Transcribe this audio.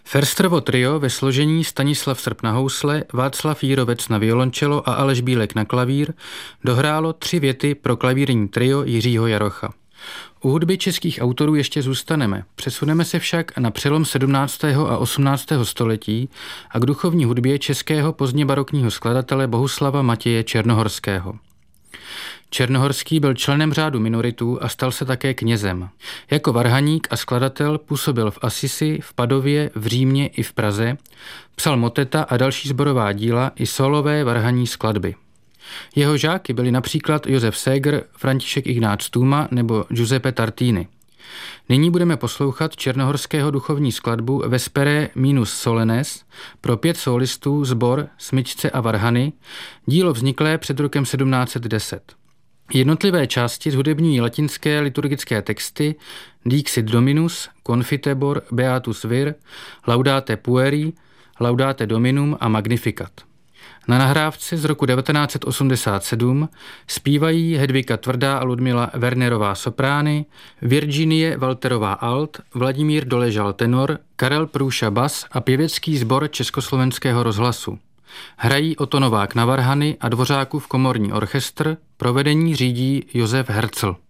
Försterovo trio ve složení Stanislav Srp na housle, Václav Jírovec na violončelo a Aleš Bílek na klavír dohrálo 3 věty pro klavírní trio Jiřího Jarocha. U hudby českých autorů ještě zůstaneme, přesuneme se však na přelom 17. a 18. století a k duchovní hudbě českého pozdně barokního skladatele Bohuslava Matěje Černohorského. Černohorský byl členem řádu minoritů a stal se také knězem. Jako varhaník a skladatel působil v Asisi, v Padově, v Římě i v Praze, psal moteta a další sborová díla i solové varhanní skladby. Jeho žáky byli například Josef Seger, František Ignác Tůma nebo Giuseppe Tartini. Nyní budeme poslouchat černohorského duchovní skladbu Vespere minus Solenes pro 5 solistů, sbor, smyčce a varhany, dílo vzniklé před rokem 1710. Jednotlivé části zhudebňují latinské liturgické texty Dixit Dominus, Confitebor, Beatus Vir, Laudate Pueri, Laudate Dominum a Magnificat. Na nahrávce z roku 1987 zpívají Hedvika Tvrdá a Ludmila Wernerová soprány, Virginie Walterová alt, Vladimír Doležal tenor, Karel Průša bas a pěvecký sbor Československého rozhlasu. Hrají Otto Novák na varhany a Dvořákův komorní orchestr, provedení řídí Josef Hercl.